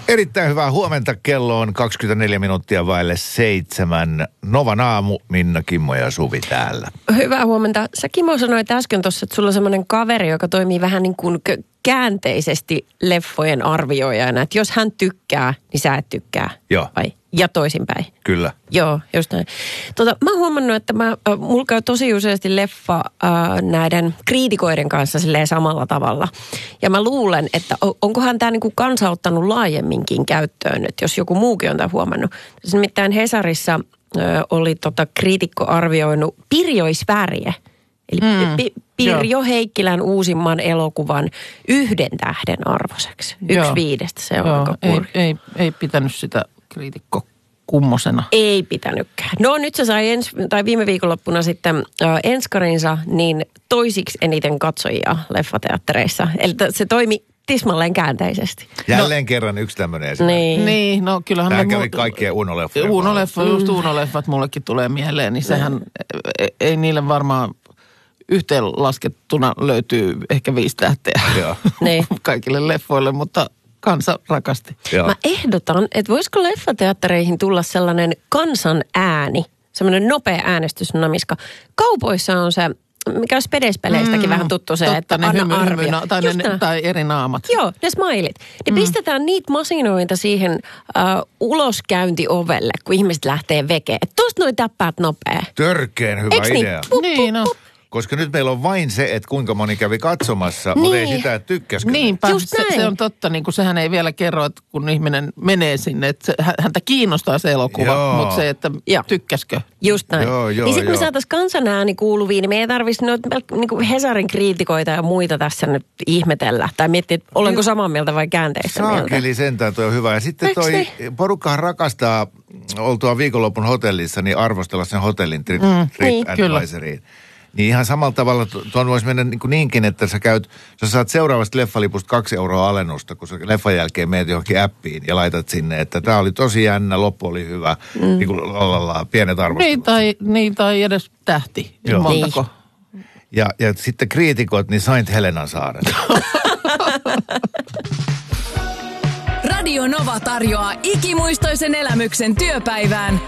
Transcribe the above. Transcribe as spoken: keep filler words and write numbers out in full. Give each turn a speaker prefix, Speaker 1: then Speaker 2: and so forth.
Speaker 1: Erittäin hyvää huomenta. Kello on kaksikymmentäneljä minuuttia vaille seitsemän. Novan aamu, Minna, Kimmo ja Suvi täällä.
Speaker 2: Hyvää huomenta. Sä, Kimmo, sanoit äsken tuossa, että sulla on semmoinen kaveri, joka toimii vähän niin kuin käänteisesti leffojen arvioijana. Että jos hän tykkää, niin sä et tykkää.
Speaker 1: Joo.
Speaker 2: Vai? Ja toisinpäin.
Speaker 1: Kyllä.
Speaker 2: Joo, just näin. Tota, mä oon huomannut, että mä, äh, mulla käy tosi useasti leffa äh, näiden kriitikoiden kanssa silleen samalla tavalla. Ja mä luulen, että onkohan tää niinku kansa ottanut laajemminkin käyttöön nyt, jos joku muukin on tämän huomannut. Tässä nimittäin Hesarissa äh, oli tota kriitikko arvioinut Pirjo Sverige. Eli mm, P- Pirjo Heikkilän uusimman elokuvan yhden tähden arvoiseksi. Yksi joo. viidestä, se on joo, aika
Speaker 3: ei, ei, ei pitänyt sitä kriitikko kummosena.
Speaker 2: Ei pitänytkään. No nyt se sai ens, tai viime viikonloppuna sitten äh, enskarinsa niin toisiksi eniten katsojia leffateattereissa. Eli se toimi tismalleen käänteisesti.
Speaker 1: Jälleen no, kerran yksi tämmöinen esimerkki.
Speaker 2: Niin.
Speaker 3: niin, no kyllähän...
Speaker 1: Tämä
Speaker 3: me
Speaker 1: kävi
Speaker 3: mu-
Speaker 1: kaikkien unoleffojen.
Speaker 3: Unoleffa, just mm. unoleffat mullekin tulee mieleen, niin sehän mm. ei, ei niille varmaan yhteenlaskettuna löytyy ehkä viisi tähteä niin. kaikille leffoille, mutta kansa rakasti.
Speaker 2: Joo. Mä ehdotan, että voisiko leffateattereihin tulla sellainen kansan ääni, semmoinen nopea äänestysnamiska. Kaupoissa on se, mikä on Spedes-peleistäkin mm, vähän tuttu se,
Speaker 3: totta,
Speaker 2: että
Speaker 3: ne
Speaker 2: anna
Speaker 3: hymy,
Speaker 2: arvio.
Speaker 3: Hymy, tai, ne, tai eri naamat.
Speaker 2: Joo, ne smailit. Ne mm. pistetään niitä masinoita siihen uh, uloskäyntiovelle, kun ihmiset lähtee vekeen. Tuosta noi täppäät nopea.
Speaker 1: Törkeen hyvä
Speaker 2: Eks
Speaker 1: idea.
Speaker 2: Niin? Pup,
Speaker 3: niin, no.
Speaker 1: Koska nyt meillä on vain se, että kuinka moni kävi katsomassa, niin. mutta ei sitä, että tykkäskö.
Speaker 3: Niinpä, se, se on totta, niin kuin sehän ei vielä kerro, että kun ihminen menee sinne, että se, häntä kiinnostaa se elokuva, joo. mutta se, että joo. tykkäskö.
Speaker 2: Just näin.
Speaker 1: Joo, joo,
Speaker 2: niin sitten me
Speaker 1: joo.
Speaker 2: saataisiin kansanääni kuuluviin, niin me ei tarvitsisi noita niin Hesarin kriitikoita ja muita tässä nyt ihmetellä. Tai miettiä, että olenko samaa mieltä vai käänteistä mieltä.
Speaker 1: Saakeli sentään, toi on hyvä. Ja sitten toi niin? porukkahan rakastaa oltua viikonlopun hotellissa, niin arvostella sen hotellin trip,
Speaker 3: mm,
Speaker 1: trip
Speaker 3: niin,
Speaker 1: advisoriin. Niin ihan samalla tavalla tuon voisi mennä niin kuin niinkin, että sä käyt, sä saat seuraavasta leffalipusta kaksi euroa alennusta, kun sä leffan jälkeen meet johonkin appiin ja laitat sinne, että tää oli tosi jännä, loppu oli hyvä, mm. niin kuin lalala, pienet arvostelut.
Speaker 3: Niin tai, niin tai edes tähti, montako.
Speaker 1: Niin. Ja, ja sitten kriitikot, niin Saint Helenan saaren.
Speaker 4: Radio Nova tarjoaa ikimuistoisen elämyksen työpäivään